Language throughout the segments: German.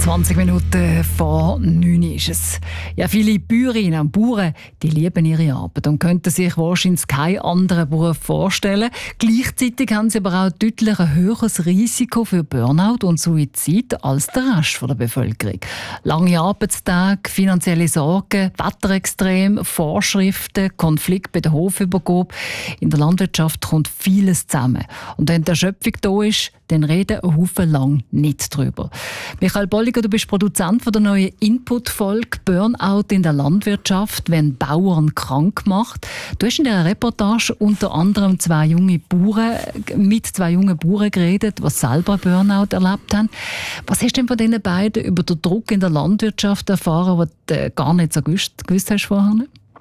20 Minuten vor 9 ist es. Ja, viele Bäuerinnen und Bauern, die lieben ihre Arbeit und könnten sich wahrscheinlich keinen anderen Beruf vorstellen. Gleichzeitig haben sie aber auch deutlich ein höheres Risiko für Burnout und Suizid als der Rest der Bevölkerung. Lange Arbeitstage, finanzielle Sorgen, Wetterextreme, Vorschriften, Konflikte bei der Hofübergabe. In der Landwirtschaft kommt vieles zusammen. Und wenn die Erschöpfung da ist, dann reden ein Haufen lang nicht drüber. Michael Bolliger, du bist Produzent von der neuen Input-Folge «Burnout in der Landwirtschaft, wenn Bauern krank macht». Du hast in dieser Reportage unter anderem mit zwei jungen Bauern geredet, die selber Burnout erlebt haben. Was hast du denn von diesen beiden über den Druck in der Landwirtschaft erfahren, was du gar nicht so gewusst hast vorher?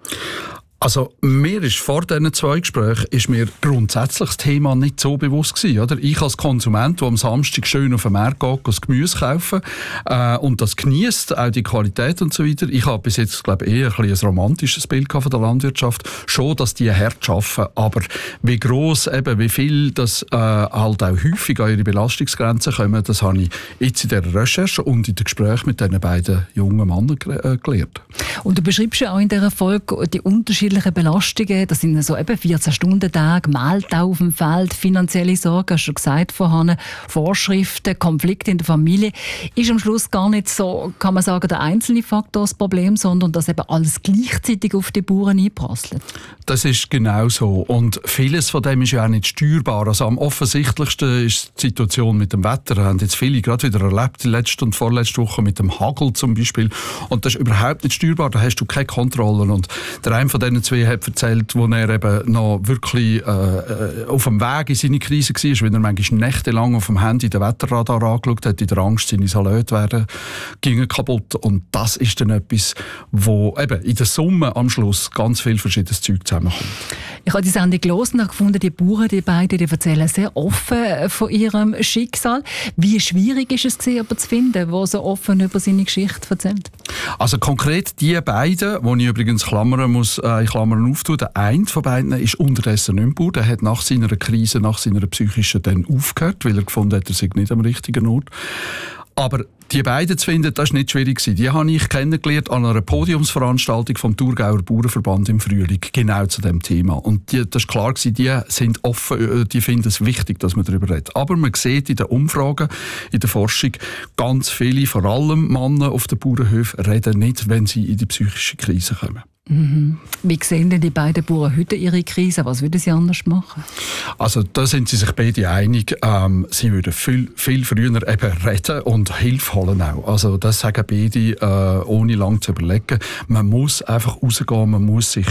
Also mir ist vor diesen zwei Gesprächen ist mir grundsätzlich das Thema nicht so bewusst gewesen, oder? Ich als Konsument, der am Samstag schön auf den Markt geht, das Gemüse kaufen und das genießt, auch die Qualität und so weiter. Ich habe bis jetzt, glaube ich, eher ein romantisches Bild von der Landwirtschaft. Schon, dass die hart arbeiten, aber wie gross, eben, wie viel das halt auch häufig an ihre Belastungsgrenzen kommen, das habe ich jetzt in dieser Recherche und in den Gesprächen mit diesen beiden jungen Männern gelernt. Und du beschreibst ja auch in dieser Folge die unterschiedlichen Belastungen, das sind so eben 14-Stunden-Tage, Mehltau auf dem Feld, finanzielle Sorgen, hast du schon gesagt vorhin, Vorschriften, Konflikte in der Familie. Ist am Schluss gar nicht so, kann man sagen, der einzelne Faktor das Problem, sondern dass eben alles gleichzeitig auf die Bauern einprasselt. Das ist genau so. Und vieles von dem ist ja auch nicht steuerbar. Also am offensichtlichsten ist die Situation mit dem Wetter. Wir haben jetzt viele gerade wieder erlebt, die letzte und vorletzte Woche mit dem Hagel zum Beispiel. Und das ist überhaupt nicht steuerbar. Da hast du keine Kontrolle. Und der eine von diesen zwei hat erzählt, wo er eben noch wirklich auf dem Weg in seine Krise war, weil er manchmal nächtelang auf dem Handy den Wetterradar angeschaut hat, in der Angst, seine Salate gingen kaputt. Und das ist dann etwas, wo eben in der Summe am Schluss ganz viel verschiedenes Zeug zusammenkommt. Ich habe die Sendung gelesen und gefunden, die Bauern, die beiden, die erzählen sehr offen von ihrem Schicksal. Wie schwierig ist es jemanden zu finden, der so offen über seine Geschichte erzählt? Also konkret die beiden, die ich übrigens Klammern auftun, der eine von beiden ist unterdessen nicht mehr Bauer. Der hat nach seiner Krise, nach seiner psychischen dann aufgehört, weil er gefunden hat, er sei nicht am richtigen Ort. Aber die beiden zu finden, das war nicht schwierig. Die habe ich kennengelernt an einer Podiumsveranstaltung vom Thurgauer Bauernverband im Frühling, genau zu diesem Thema. Und das war klar, die sind offen, die finden es wichtig, dass man darüber redet. Aber man sieht in den Umfragen, in der Forschung, ganz viele, vor allem Männer auf den Bauernhöfen, reden nicht, wenn sie in die psychische Krise kommen. Mhm. Wie sehen denn die beiden Bauern heute ihre Krise? Was würden sie anders machen? Also da sind sie sich beide einig. Sie würden viel früher eben reden und Hilfe holen auch. Also das sagen beide, ohne lang zu überlegen. Man muss einfach rausgehen, man muss sich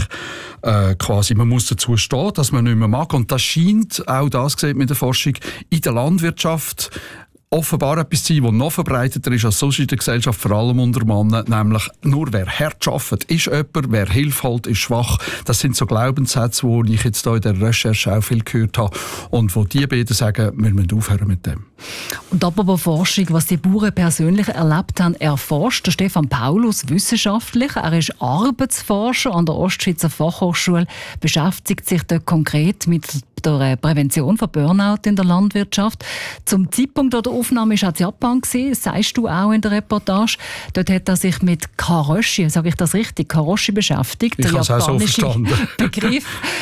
man muss dazu stehen, dass man nicht mehr mag. Und das scheint, auch das sieht man in der Forschung, in der Landwirtschaft offenbar etwas zu sein, das noch verbreiteter ist als sonst in der Gesellschaft, vor allem unter Männern, nämlich nur wer hart arbeitet, ist jemand, wer Hilfe holt, ist schwach. Das sind so Glaubenssätze, die ich jetzt hier in der Recherche auch viel gehört habe und wo die beiden sagen, wir müssen aufhören mit dem. Und apropos Forschung, was die Bauern persönlich erlebt haben, erforscht der Stefan Paulus wissenschaftlich. Er ist Arbeitsforscher an der Ostschweizer Fachhochschule, beschäftigt sich dort konkret mit der Prävention von Burnout in der Landwirtschaft. Zum Zeitpunkt der Aufnahme war er in Japan, das sagst du auch in der Reportage. Dort hat er sich mit Karoshi, sage ich das richtig, Karoshi beschäftigt. Ich habe es auch so verstanden. Begriff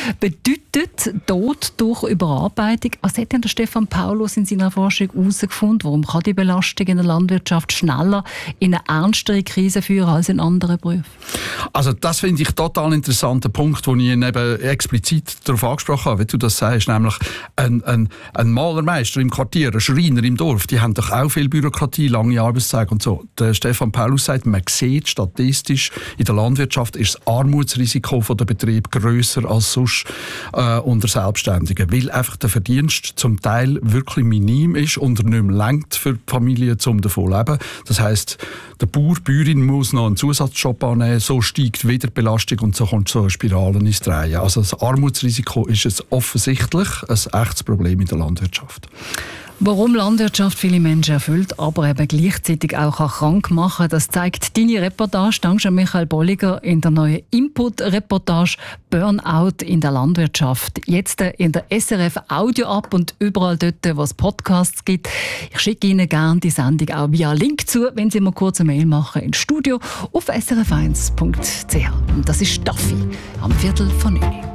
bedeutet Tod durch Überarbeitung. Was hat denn der Stefan Paulus in seiner Forschung herausgefunden? Warum kann die Belastung in der Landwirtschaft schneller in eine ernstere Krise führen als in anderen Berufen? Also das finde ich total interessanter Punkt, den ich ihn eben explizit darauf angesprochen habe, wie du das sagst, nämlich ein Malermeister im Quartier, ein Schreiner im Dorf, die haben doch auch viel Bürokratie, lange Arbeitstage und so. Der Stefan Paulus sagt, man sieht statistisch, in der Landwirtschaft ist das Armutsrisiko der Betrieb grösser als sonst unter Selbstständigen, weil einfach der Verdienst zum Teil wirklich minim ist und er nicht mehr reicht für die Familie, um davon zu leben. Das heisst, der Bauer, die Bäuerin muss noch einen Zusatzjob annehmen, so steigt wieder die Belastung und so kommt so eine Spirale ins Drehen. Also das Armutsrisiko ist offensichtlich ein echtes Problem in der Landwirtschaft. Warum Landwirtschaft viele Menschen erfüllt, aber eben gleichzeitig auch krank machen kann, das zeigt deine Reportage. Danke an Michael Bolliger in der neuen Input-Reportage «Burnout in der Landwirtschaft». Jetzt in der SRF Audio-App und überall dort, wo es Podcasts gibt. Ich schicke Ihnen gerne die Sendung auch via Link zu, wenn Sie mir kurz eine Mail machen ins Studio auf srf1.ch. Und das ist Staffi am 8:45.